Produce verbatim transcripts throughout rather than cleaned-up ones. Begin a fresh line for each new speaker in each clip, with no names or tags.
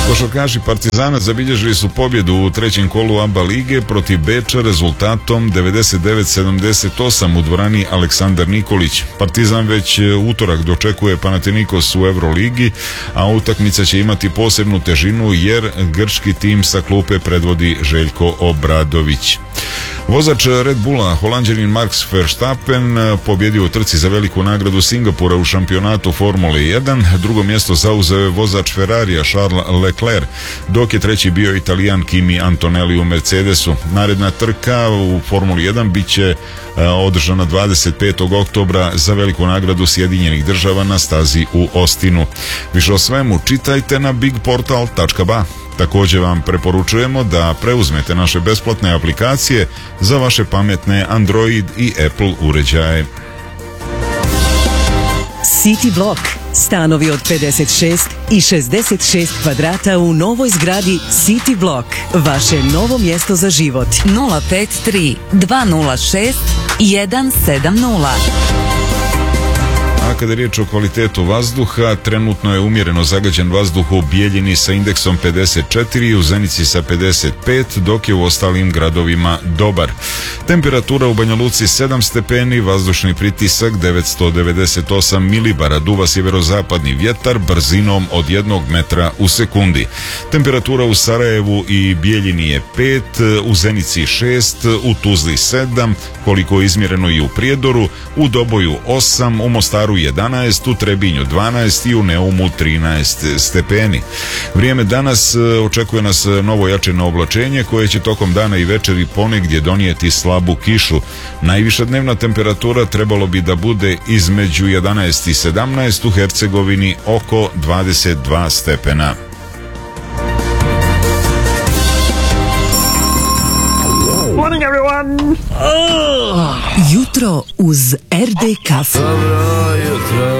Košarkaši Partizana zabilježili su pobjedu u trećem kolu A B A lige protiv Beča rezultatom devedeset devet sedamdeset osam u dvorani Aleksandar Nikolić. Partizan već utorak dočekuje Panathinaikos u Euroligi, a utakmica će imati posebnu težinu jer grčki tim sa klupe predvodi Željko Obradović. Vozač Red Bulla, Holanđanin Max Verstappen, pobjedio u trci za veliku nagradu Singapura u šampionatu Formule jedan. Drugo mjesto zauzeo je vozač Ferrarija Charles Leclerc, dok je treći bio Italijan Kimi Antonelli u Mercedesu. Naredna trka u Formuli jedan bit će održana dvadeset petog oktobra za veliku nagradu Sjedinjenih država na stazi u Austinu. Više o svemu čitajte na big portal tačka ba. Također vam preporučujemo da preuzmete naše besplatne aplikacije za vaše pametne Android i Apple uređaje.
City Block. Stanovi od pedeset šest i šezdeset šest kvadrata u novoj zgradi City Block. Vaše novo mjesto za život.
nula pet tri dva nula šest jedan sedam nula.
A kada je riječ o kvalitetu vazduha, trenutno je umjereno zagađen vazduh u Bijeljini sa indeksom pedeset četiri, u Zenici sa pedeset pet, dok je u ostalim gradovima dobar. Temperatura u Banja Luci sedam stepeni, vazdušni pritisak devetsto devedeset osam milibara, duva sjeverozapadni vjetar brzinom od jednog metra u sekundi. Temperatura u Sarajevu i Bijeljini je pet, u Zenici šest, u Tuzli sedam, koliko je izmjereno i u Prijedoru, u Doboju osam, u Mostaru jedanaest, u Trebinju dvanaest i u Neumu trinaest stepeni. Vrijeme danas očekuje nas novo jačeno oblačenje koje će tokom dana i večeri ponegdje donijeti slabu kišu. Najviša dnevna temperatura trebalo bi da bude između jedanaest i sedamnaest, u Hercegovini oko dvadeset dva stepena.
Morning everyone!
Oh. Jutro uz er de kafu.
Dobro jutro.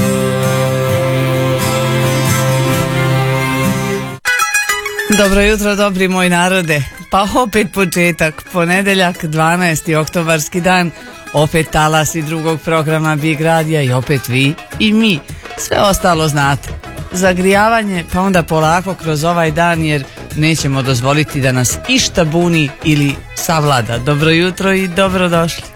Dobro jutro, dobri moj narode. Pa opet početak, ponedeljak, dvanaesti oktobarski dan, opet talasi drugog programa Big Radija i opet vi i mi. Sve ostalo znate. Zagrijavanje, pa onda polako kroz ovaj dan jer nećemo dozvoliti da nas išta buni ili savlada. Dobro jutro i dobrodošli.